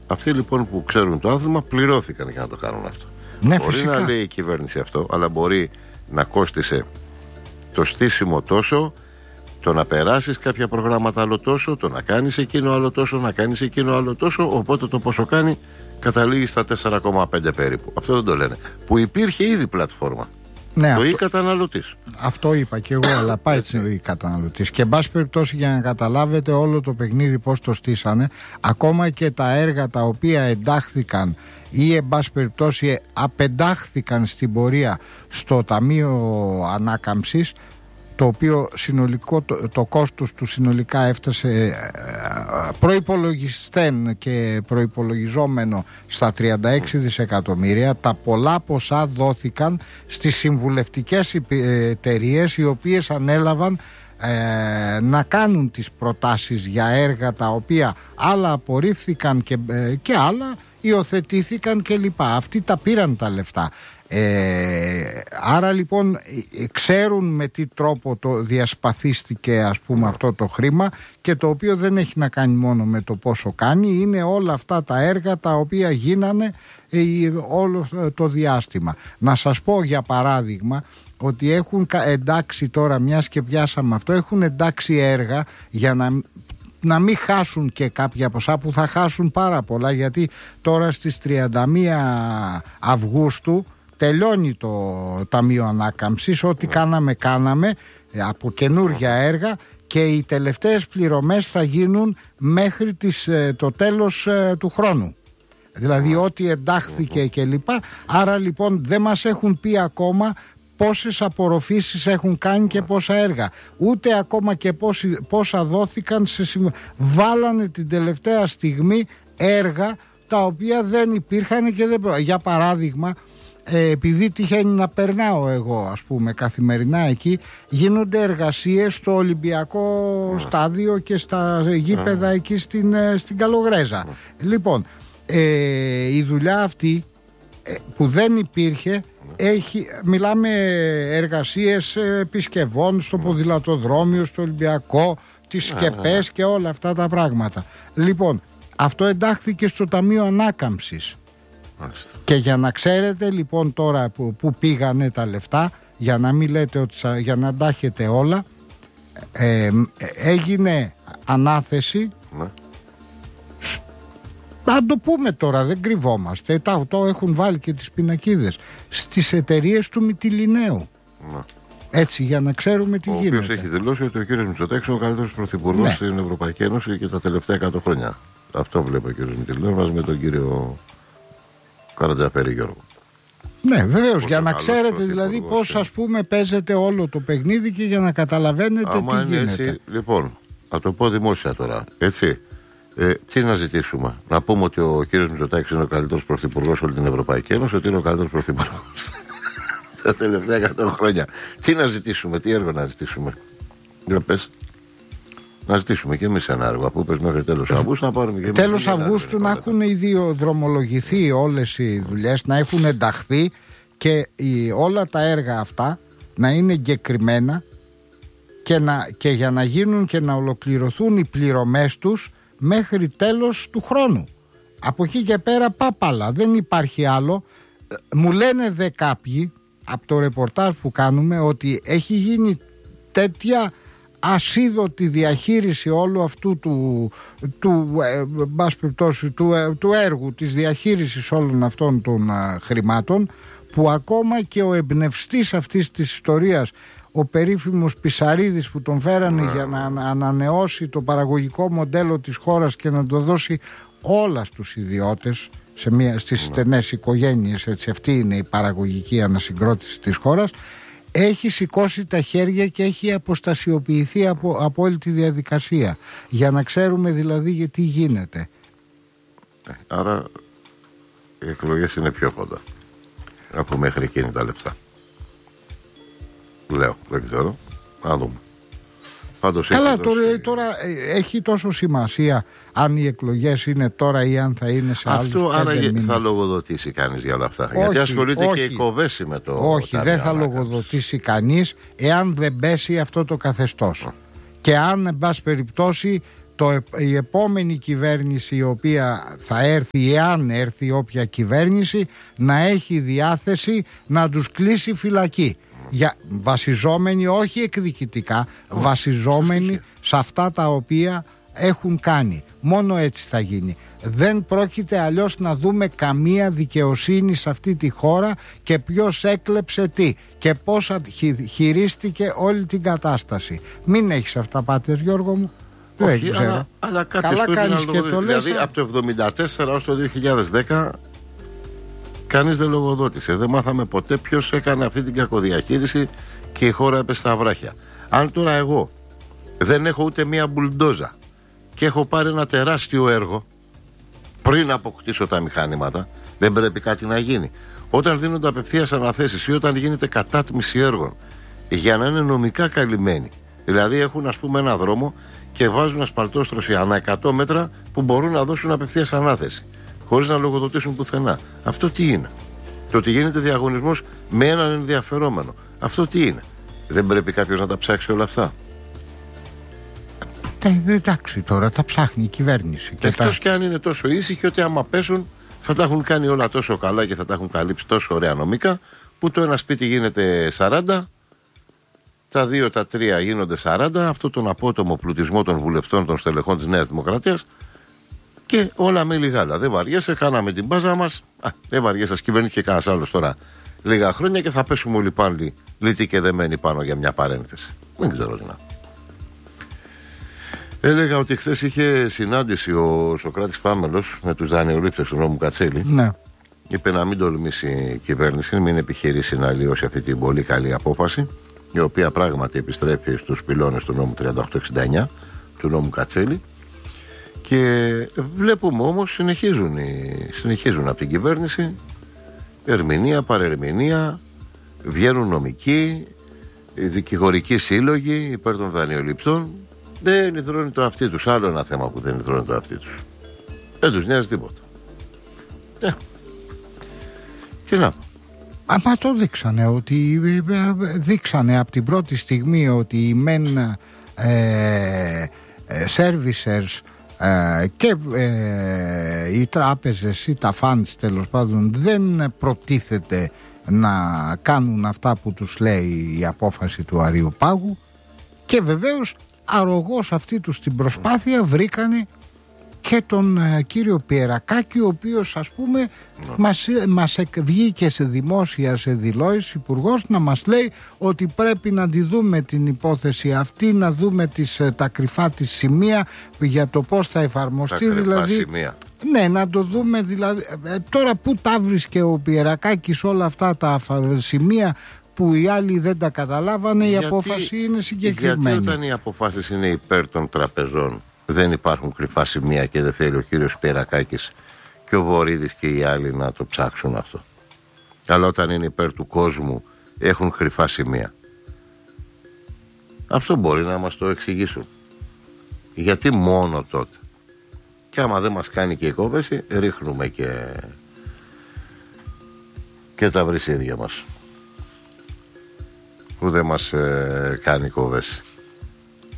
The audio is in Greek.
Αυτοί λοιπόν που ξέρουν το άθλημα πληρώθηκαν για να το κάνουν αυτό. Ναι, μπορεί φυσικά να λέει η κυβέρνηση αυτό, αλλά μπορεί να κόστισε το στήσιμο τόσο, το να περάσεις κάποια προγράμματα άλλο τόσο, το να κάνεις εκείνο άλλο τόσο, να κάνεις εκείνο άλλο τόσο. Οπότε το πόσο κάνει καταλήγει στα 4,5 περίπου. Αυτό δεν το λένε. Που υπήρχε ήδη πλατφόρμα. Ναι, το e-καταναλωτής. Αυτό είπα και εγώ, αλλά πάει το e-καταναλωτής. Και εν πάση περιπτώσει, για να καταλάβετε όλο το παιχνίδι πώς το στήσανε, ακόμα και τα έργα τα οποία εντάχθηκαν ή εν πάση περιπτώσει απεντάχθηκαν στην πορεία στο Ταμείο Ανάκαμψης, το οποίο συνολικό, το κόστος του συνολικά έφτασε προϋπολογιστέν και προϋπολογιζόμενο στα 36 δισεκατομμύρια. Τα πολλά ποσά δόθηκαν στις συμβουλευτικές εταιρείες, οι οποίες ανέλαβαν να κάνουν τις προτάσεις για έργα τα οποία άλλα απορρίφθηκαν και άλλα υιοθετήθηκαν κλπ. Αυτοί τα πήραν τα λεφτά. Άρα λοιπόν ξέρουν με τι τρόπο το διασπαθίστηκε, ας πούμε, αυτό το χρήμα, και το οποίο δεν έχει να κάνει μόνο με το πόσο κάνει, είναι όλα αυτά τα έργα τα οποία γίνανε όλο το διάστημα. Να σας πω για παράδειγμα ότι έχουν εντάξει, τώρα μιας και πιάσαμε αυτό, έχουν εντάξει έργα για να μην χάσουν και κάποια ποσά που θα χάσουν πάρα πολλά, γιατί τώρα στις 31 Αυγούστου τελειώνει το Ταμείο Ανάκαμψης. Ό,τι κάναμε από καινούργια έργα, και οι τελευταίες πληρωμές θα γίνουν μέχρι το τέλος του χρόνου. Δηλαδή ό,τι εντάχθηκε κλπ. Άρα λοιπόν δεν μας έχουν πει ακόμα πόσες απορροφήσεις έχουν κάνει και πόσα έργα. Ούτε ακόμα και πόσα δόθηκαν βάλανε την τελευταία στιγμή έργα τα οποία δεν υπήρχαν και δεν για παράδειγμα, επειδή τυχαίνει να περνάω εγώ, ας πούμε, καθημερινά εκεί, γίνονται εργασίες στο Ολυμπιακό στάδιο και στα γήπεδα εκεί στην Καλογρέζα. Λοιπόν, η δουλειά αυτή που δεν υπήρχε, μιλάμε εργασίες επισκευών στο ποδηλατοδρόμιο, στο Ολυμπιακό, τις σκεπές και όλα αυτά τα πράγματα. Λοιπόν, αυτό εντάχθηκε στο Ταμείο Ανάκαμψης. Και για να ξέρετε λοιπόν τώρα που πήγανε τα λεφτά, για να μην λέτε ότι για να τα έχετε όλα, έγινε ανάθεση, να το πούμε τώρα, δεν κρυβόμαστε, το έχουν βάλει και τις πινακίδες, στις εταιρείες του Μυτιληναίου. Έτσι, για να ξέρουμε τι γίνεται. Ο οποίος έχει δηλώσει ότι ο κ. Μητσοτάκης είναι ο καλύτερος πρωθυπουργός στην Ευρωπαϊκή Ένωση και τα τελευταία 100 χρόνια. Αυτό βλέπει ο κ. Μυτιληναίου μαζί με τον κύριο Καρατζαφέρη Γιώργο. Ναι, βεβαίως, για να ξέρετε δηλαδή πώς, ας πούμε, παίζεται όλο το παιχνίδι και για να καταλαβαίνετε τι γίνεται. Έτσι, λοιπόν, θα το πω δημόσια τώρα, έτσι. Τι να ζητήσουμε? Να πούμε ότι ο κύριος Μητσοτάκης είναι ο καλύτερος πρωθυπουργός όλη την Ευρωπαϊκή Ένωση, ότι είναι ο καλύτερος πρωθυπουργός τα τελευταία 100 χρόνια. Τι να ζητήσουμε, τι έργο να ζητήσουμε? Για πες. Να ζητήσουμε και εμείς ένα έργο, αφού πες μέχρι τέλος Αυγούστου να πάρουμε και τέλος Αυγούστου να έχουν ήδη δρομολογηθεί όλες οι δουλειές, να έχουν ενταχθεί και όλα τα έργα αυτά να είναι εγκεκριμένα και για να γίνουν και να ολοκληρωθούν οι πληρωμές τους μέχρι τέλος του χρόνου. Από εκεί και πέρα πάπαλα, δεν υπάρχει άλλο. Μου λένε δε κάποιοι από το ρεπορτάζ που κάνουμε ότι έχει γίνει τέτοια ασίδωτη διαχείριση όλου αυτού του έργου, της διαχείρισης όλων αυτών των χρημάτων, που ακόμα και ο εμπνευστής αυτής της ιστορίας, ο περίφημος Πισαρίδης, που τον φέρανε για να ανανεώσει το παραγωγικό μοντέλο της χώρας και να το δώσει όλα στους ιδιώτες, στις στενές οικογένειες, έτσι, αυτή είναι η παραγωγική ανασυγκρότηση της χώρας, έχει σηκώσει τα χέρια και έχει αποστασιοποιηθεί από όλη τη διαδικασία, για να ξέρουμε δηλαδή γιατί γίνεται. Άρα οι εκλογές είναι πιο κοντά από μέχρι εκείνη τα λεπτά. Λέω, δεν ξέρω, να δούμε. Καλά, τώρα έχει τόσο σημασία αν οι εκλογές είναι τώρα ή αν θα είναι σε άλλους 5 μήνες. Αυτό άρα θα λογοδοτήσει κανείς για όλα αυτά? Γιατί ασχολείται και η Κοβέση με το... Όχι, δεν θα λογοδοτήσει κανείς εάν δεν πέσει αυτό το καθεστώς. Και αν, εν πάση περιπτώσει, η επόμενη κυβέρνηση η οποία θα έρθει, εάν έρθει όποια κυβέρνηση, να έχει διάθεση να τους κλείσει φυλακή. Βασιζόμενοι όχι εκδικητικά, βασιζόμενοι σε αυτά τα οποία έχουν κάνει. Μόνο έτσι θα γίνει. Δεν πρόκειται αλλιώς να δούμε καμία δικαιοσύνη σε αυτή τη χώρα και ποιος έκλεψε τι και πώς χειρίστηκε όλη την κατάσταση. Μην έχεις αυταπάτες, Γιώργο μου. Όχι, αλλά καλά κάνεις και το λες. Δηλαδή από το 1974 ως το 2010 κανείς δεν λογοδότησε. Δεν μάθαμε ποτέ ποιος έκανε αυτή την κακοδιαχείριση και η χώρα έπεσε στα βράχια. Αν τώρα εγώ δεν έχω ούτε μία μπουλντόζα και έχω πάρει ένα τεράστιο έργο πριν αποκτήσω τα μηχανήματα, δεν πρέπει κάτι να γίνει? Όταν δίνονται απευθείας αναθέσεις ή όταν γίνεται κατάτμιση έργων για να είναι νομικά καλυμμένοι, δηλαδή έχουν ας πούμε ένα δρόμο και βάζουν ασφαλτόστρωση ανά 100 μέτρα που μπορούν να δώσουν απευθείας ανάθεση χωρίς να λογοδοτήσουν πουθενά. Αυτό τι είναι? Το ότι γίνεται διαγωνισμός με έναν ενδιαφερόμενο, αυτό τι είναι? Δεν πρέπει κάποιος να τα ψάξει όλα αυτά? Εντάξει, τώρα τα ψάχνει η κυβέρνηση. Εκτός και αν είναι τόσο ήσυχοι ότι άμα πέσουν θα τα έχουν κάνει όλα τόσο καλά και θα τα έχουν καλύψει τόσο ωραία νομικά, που το ένα σπίτι γίνεται 40, τα 2 τα 3 γίνονται 40, αυτό τον απότομο πλουτισμό των βουλευτών, των στελεχών της Νέας Δημοκρατίας, και όλα με λιγάλα. Δεν βαριέσαι, κάναμε την μπάζα μας. Δεν βαριέσαι, κυβερνήθηκε κανένας άλλος τώρα λίγα χρόνια και θα πέσουμε όλοι πάλι λυτοί και δεμένοι πάνω για μια παρένθεση. Δεν ξέρω τι να. Έλεγα ότι χθες είχε συνάντηση ο Σωκράτης Πάμελος με τους δανειολήπτες του νόμου Κατσέλη. Ναι. Είπε να μην τολμήσει η κυβέρνηση, μην επιχειρήσει να αλλοιώσει αυτή την πολύ καλή απόφαση, η οποία πράγματι επιστρέφει στους πυλώνες του νόμου 3869, του νόμου Κατσέλη. Και βλέπουμε όμως συνεχίζουν από την κυβέρνηση ερμηνεία, παρερμηνεία, βγαίνουν νομικοί, δικηγορικοί σύλλογοι υπέρ των δανειοληπτών. Δεν ιδρώνει το αυτί τους. Άλλο ένα θέμα που δεν ιδρώνει το αυτί τους. Δεν τους νοιάζει τίποτα. Τι να πω. Μα το δείξανε ότι δείξανε από την πρώτη στιγμή ότι οι μεν servicers και οι τράπεζες ή τα funds τέλος πάντων δεν προτίθεται να κάνουν αυτά που τους λέει η απόφαση του Αριοπάγου, και βεβαίως αρρωγός αυτή τους την προσπάθεια βρήκανε και τον κύριο Πιερακάκη, ο οποίος ας πούμε μας βγήκε σε δημόσια, σε δηλώσεις, υπουργός, να μας λέει ότι πρέπει να τη δούμε την υπόθεση αυτή, να δούμε τα κρυφά της σημεία για το πώς θα εφαρμοστεί, δηλαδή σημεία. Ναι, να το δούμε δηλαδή. Τώρα που τα βρίσκε ο Πιερακάκης όλα αυτά τα σημεία που οι άλλοι δεν τα καταλάβανε? Η απόφαση είναι συγκεκριμένη. Γιατί όταν οι αποφάσεις είναι υπέρ των τραπεζών δεν υπάρχουν κρυφά σημεία και δεν θέλει ο κύριος Πιερακάκης και ο Βορίδης και οι άλλοι να το ψάξουν αυτό? Αλλά όταν είναι υπέρ του κόσμου έχουν κρυφά σημεία. Αυτό μπορεί να μας το εξηγήσουν. Γιατί μόνο τότε? Και άμα δεν μας κάνει και η κόβεση, ρίχνουμε και τα βρυσίδια μας που δεν μας κάνει κόβεση.